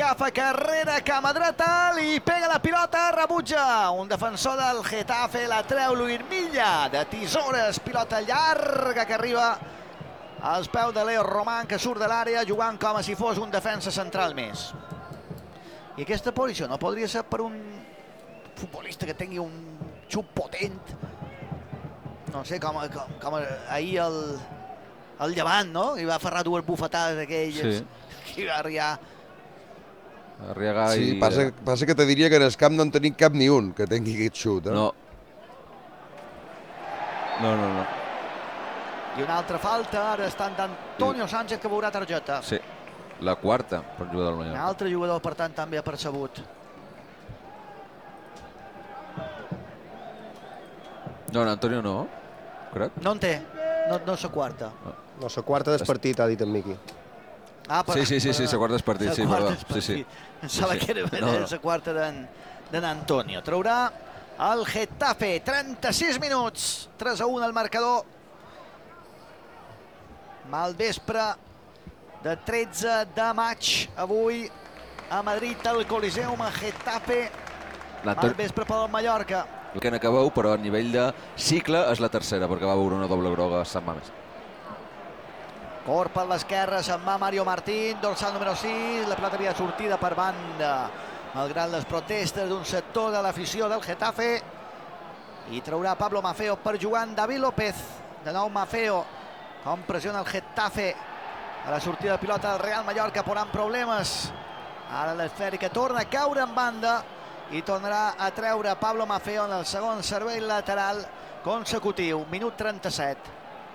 agafa carrera cama dreta, li pega la pilota, rebutja un defensor del Getafe, la treu Luis Milla de tisores, pilota llarga que arriba als peus de Leo Román, que surt de l'àrea jugant com si fos un defensa central més. I aquesta posició no podria ser per un futbolista que tingui un xut potent, no sé, com ahir el Llevant, no? I va aferrar dues bufetades d'aquelles, i va arriar. Sí, passa que te diria que en el camp no en tenim cap ni un que tingui aquest xut. No. I una altra falta, ara estan d'Antonio Sánchez, que veurà targeta. Sí, la quarta per jugador del Mallorca. Un altre jugador, per tant, també ha percebut. No, Antonio no, crec. No en té, no és la quarta. No, la quarta del partit, ha dit en Miqui. Sí, la quarta del partit, sí, perdó. Em sembla que era la quarta d'Antonio. Traurà el Getafe, 36 minuts, 3-1 al marcador. Mal vespre de 13 de maig, avui a Madrid, al Coliseum, a Getafe. Mal vespre pel Mallorca. El que n'acabeu, però a nivell de cicle és la tercera, perquè va veure una doble groga setmanes. Cor per l'esquerra, se'n va Mario Martín, dorsal número 6, la pilota havia sortida per banda, malgrat les protestes d'un sector de l'afició del Getafe. I traurà Pablo Maffeo per jugar en David López. De nou Maffeo, com pressiona el Getafe a la sortida de pilota del Real Mallorca, posant problemes. Ara l'esfèrica torna a caure en banda i tornarà a treure Pablo Maffeo en el segon servei lateral consecutiu. Minut 37.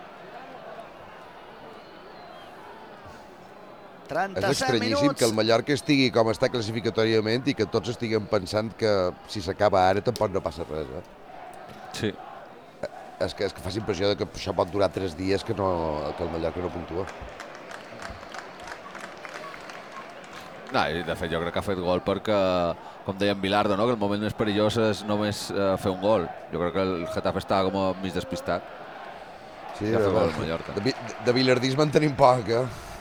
37 és estranyíssim que el Mallorca estigui com està classificatòriament i que tots estiguem pensant que si s'acaba ara tampoc no passa res. Sí. És que fa impressió que això pot durar 3 dies que el Mallorca no puntua. No, de fet, jo crec que ha fet gol perquè, com deia en Bilardo, que el moment més perillós és només fer un gol. Jo crec que el Getafe està com mig despistat. Sí, de bilardisme en tenim poc,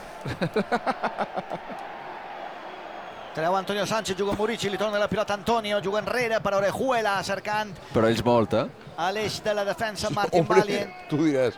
Treu Antonio Sánchez, juga Murici, li torna la pilota Antonio, juga enrere per Orejuela, cercant... Però ells molt, a l'eix de la defensa, Martín Valient. Tu diràs.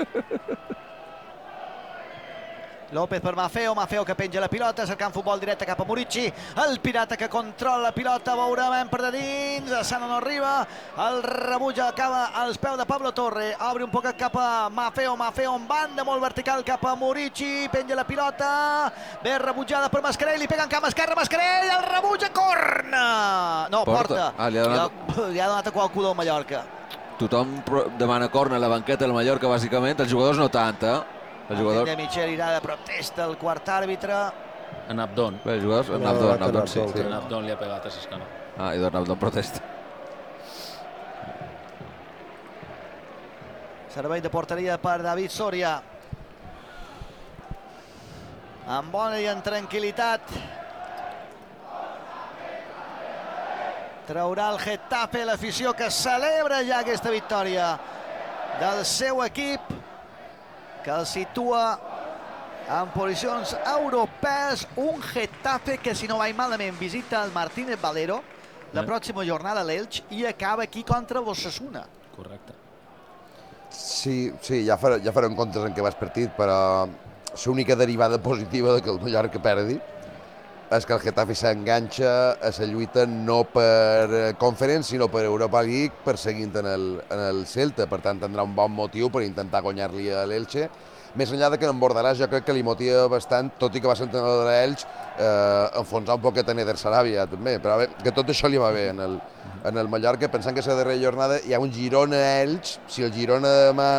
López per Maffeo, Maffeo que penja la pilota, cercant futbol directe cap a Murici, el pirata que controla la pilota, veurem per de dins, Sana no arriba, el rebuig acaba als peus de Pablo Torre, obre un poc cap a Maffeo, Maffeo en banda, molt vertical cap a Murici, penja la pilota, bé rebutjada per Mascarell, li pega en camp esquerra, Mascarell, el rebuig a corna! No, porta. Li ha donat a qualcú del Mallorca. Tothom demana corna a la banqueta del Mallorca, bàsicament, els jugadors no tant, El jugador de Michel irà de protesta el quart àrbitre. En Abdón. Bé, els jugadors, en Abdón, sí. En Abdón li ha pegat a Siscano. I doncs Abdón protesta. Servei de porteria per David Soria. Amb bona i en tranquil·litat. Traurà el Getafe, l'afició que celebra ja aquesta victòria del seu equip, que el situa en posicions europees. Un Getafe que, si no vaig malament, visita el Martínez Valero la pròxima jornada a l'Elx i acaba aquí contra l'Osasuna. Correcte. Sí, ja farem comptes en què va el partit, però l'única derivada positiva de que el Mallorca perdi és que el Getafe s'enganxa a la lluita no per Conference, sinó per Europa League, perseguint en el Celta. Per tant, tindrà un bon motiu per intentar guanyar-li a l'Elche. Més enllà de que en Bordalàs jo crec que li motiva bastant, tot i que va ser entrenador de l'Elx, enfonsar un poquet a Eder Sarabia, també. Però bé, que tot això li va bé en el Mallorca, pensant que la darrera jornada hi ha un Girona-Elx. Si el Girona demà